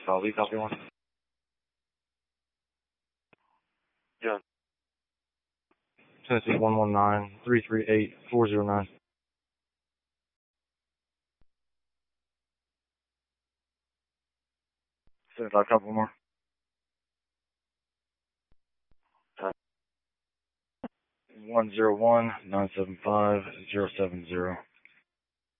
Ali, copy one. Yeah. Tennessee 119-338-409. 75, copy one more. 101-975-070.